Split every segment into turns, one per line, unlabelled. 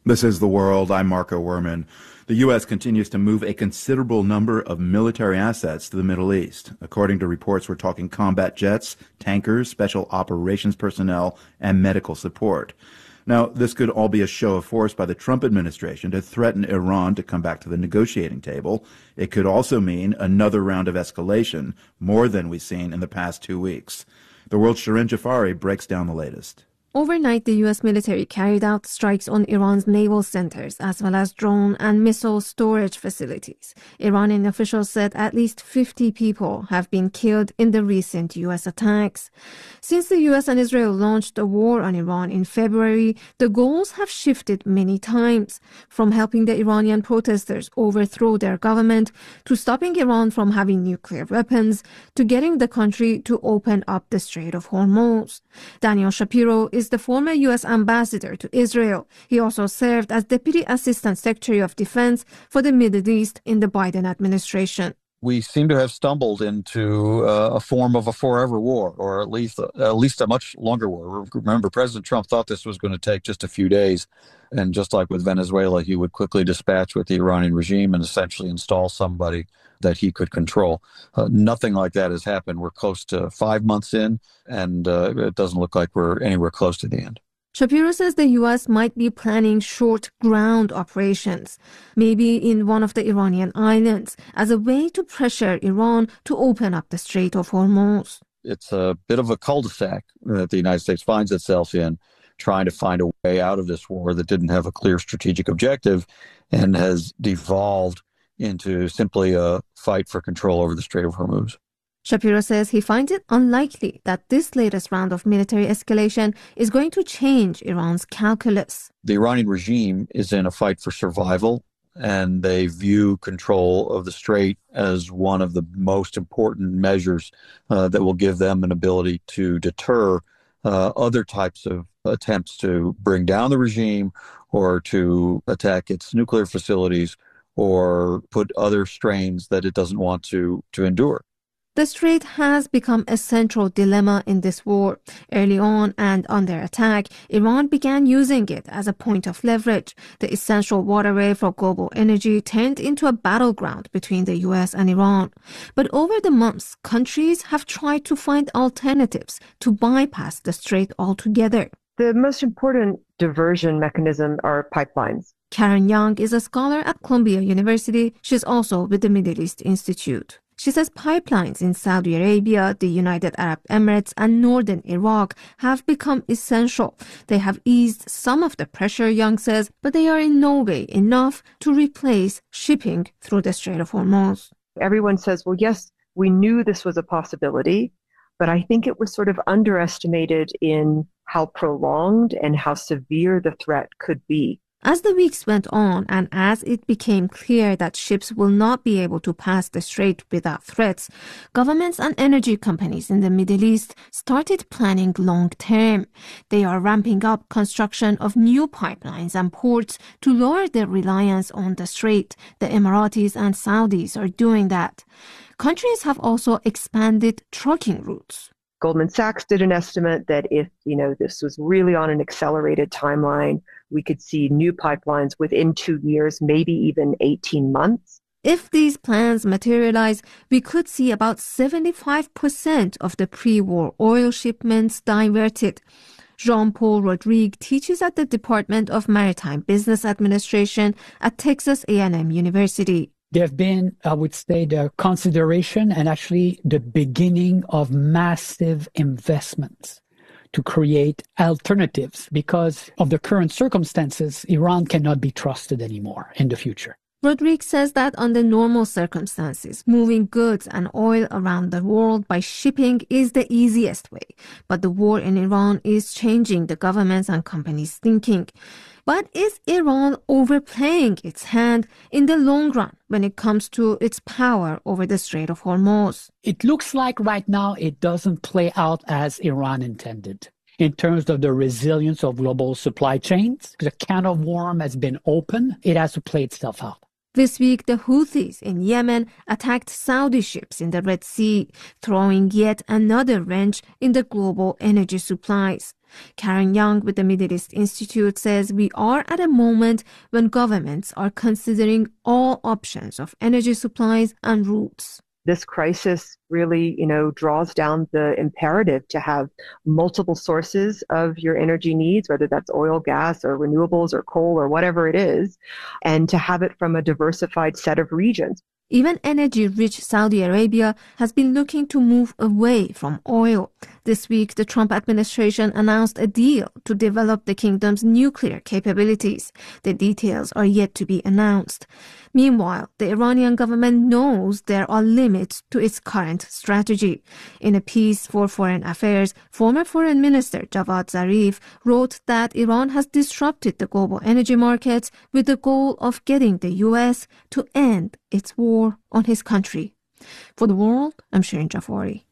This is The World. I'm Marco Werman. The U.S. continues to move a considerable number of military assets to the Middle East. According to reports, we're talking combat jets, tankers, special operations personnel, and medical support. Now, this could all be a show of force by the Trump administration to threaten Iran to come back to the negotiating table. It could also mean another round of escalation, more than we've seen in the past 2 weeks. The World's Shirin Jafari breaks down the latest.
Overnight, the U.S. military carried out strikes on Iran's naval centers as well as drone and missile storage facilities. Iranian officials said at least 50 people have been killed in the recent U.S. attacks. Since the U.S. and Israel launched a war on Iran in February, the goals have shifted many times, from helping the Iranian protesters overthrow their government to stopping Iran from having nuclear weapons to getting the country to open up the Strait of Hormuz. Daniel Shapiro is the former U.S. ambassador to Israel. He also served as Deputy Assistant Secretary of Defense for the Middle East in the Biden administration.
We seem to have stumbled into a form of a forever war, or at least a much longer war. Remember, President Trump thought this was going to take just a few days. And just like with Venezuela, he would quickly dispatch with the Iranian regime and essentially install somebody that he could control. Nothing like that has happened. We're close to 5 months in, and it doesn't look like we're anywhere close to the end.
Shapiro says the U.S. might be planning short ground operations, maybe in one of the Iranian islands, as a way to pressure Iran to open up the Strait of Hormuz.
It's a bit of a cul-de-sac that the United States finds itself in, trying to find a way out of this war that didn't have a clear strategic objective and has devolved into simply a fight for control over the Strait of Hormuz.
Shapiro says he finds it unlikely that this latest round of military escalation is going to change Iran's calculus.
The Iranian regime is in a fight for survival, and they view control of the strait as one of the most important measures that will give them an ability to deter other types of attempts to bring down the regime or to attack its nuclear facilities or put other strains that it doesn't want to endure.
The strait has become a central dilemma in this war. Early on and under attack, Iran began using it as a point of leverage. The essential waterway for global energy turned into a battleground between the U.S. and Iran. But over the months, countries have tried to find alternatives to bypass the strait altogether.
The most important diversion mechanism are pipelines.
Karen Young is a scholar at Columbia University. She's also with the Middle East Institute. She says pipelines in Saudi Arabia, the United Arab Emirates, and northern Iraq have become essential. They have eased some of the pressure, Young says, but they are in no way enough to replace shipping through the Strait of Hormuz.
Everyone says, well, yes, we knew this was a possibility, but I think it was sort of underestimated in how prolonged and how severe the threat could be.
As the weeks went on and as it became clear that ships will not be able to pass the strait without threats, governments and energy companies in the Middle East started planning long-term. They are ramping up construction of new pipelines and ports to lower their reliance on the strait. The Emiratis and Saudis are doing that. Countries have also expanded trucking routes.
Goldman Sachs did an estimate that if, this was really on an accelerated timeline, we could see new pipelines within 2 years, maybe even 18 months.
If these plans materialize, we could see about 75% of the pre-war oil shipments diverted. Jean-Paul Rodrigue teaches at the Department of Maritime Business Administration at Texas A&M University.
There have been, I would say, the consideration and actually the beginning of massive investments to create alternatives because of the current circumstances. Iran cannot be trusted anymore in the future.
Rodrigue says that under normal circumstances, moving goods and oil around the world by shipping is the easiest way. But the war in Iran is changing the governments and companies' thinking. But is Iran overplaying its hand in the long run when it comes to its power over the Strait of Hormuz?
It looks like right now it doesn't play out as Iran intended. In terms of the resilience of global supply chains, the can of worms has been open. It has to play itself out.
This week, the Houthis in Yemen attacked Saudi ships in the Red Sea, throwing yet another wrench in the global energy supplies. Karen Young with the Middle East Institute says we are at a moment when governments are considering all options of energy supplies and routes.
This crisis really, draws down the imperative to have multiple sources of your energy needs, whether that's oil, gas, or renewables, or coal, or whatever it is, and to have it from a diversified set of regions.
Even energy-rich Saudi Arabia has been looking to move away from oil. This week, the Trump administration announced a deal to develop the kingdom's nuclear capabilities. The details are yet to be announced. Meanwhile, the Iranian government knows there are limits to its current strategy. In a piece for Foreign Affairs, former Foreign Minister Javad Zarif wrote that Iran has disrupted the global energy markets with the goal of getting the U.S. to end its war on his country. For The World, I'm Shirin Jafari.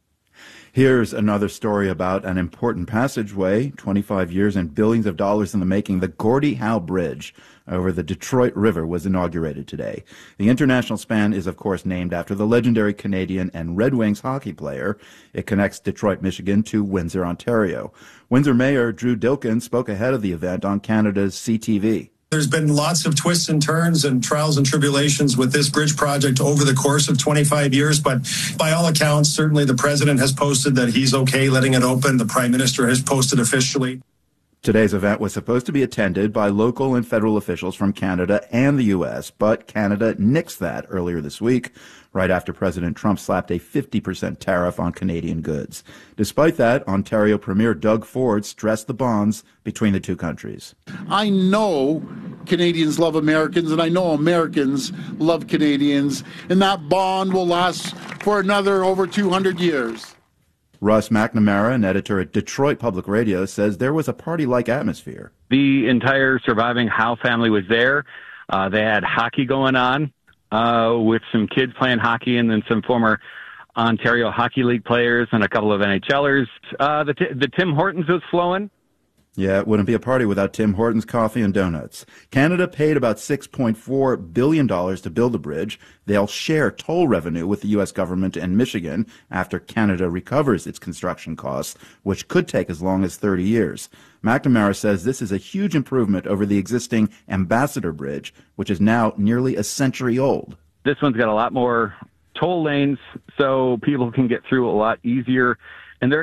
Here's another story about an important passageway, 25 years and billions of dollars in the making. The Gordie Howe Bridge over the Detroit River was inaugurated today. The international span is, of course, named after the legendary Canadian and Red Wings hockey player. It connects Detroit, Michigan to Windsor, Ontario. Windsor Mayor Drew Dilkin spoke ahead of the event on Canada's CTV.
There's been lots of twists and turns and trials and tribulations with this bridge project over the course of 25 years. But by all accounts, certainly the president has posted that he's okay letting it open. The prime minister has posted officially.
Today's event was supposed to be attended by local and federal officials from Canada and the U.S., but Canada nixed that earlier this week, right after President Trump slapped a 50% tariff on Canadian goods. Despite that, Ontario Premier Doug Ford stressed the bonds between the two countries.
I know Canadians love Americans, and I know Americans love Canadians, and that bond will last for another over 200 years.
Russ McNamara, an editor at Detroit Public Radio, says there was a party-like atmosphere.
The entire surviving Howe family was there. They had hockey going on with some kids playing hockey and then some former Ontario Hockey League players and a couple of NHLers. The Tim Hortons was flowing.
Yeah, it wouldn't be a party without Tim Hortons coffee and donuts. Canada paid about $6.4 billion to build the bridge. They'll share toll revenue with the U.S. government and Michigan after Canada recovers its construction costs, which could take as long as 30 years. McNamara says this is a huge improvement over the existing Ambassador Bridge, which is now nearly a century old.
This one's got a lot more toll lanes, so people can get through a lot easier.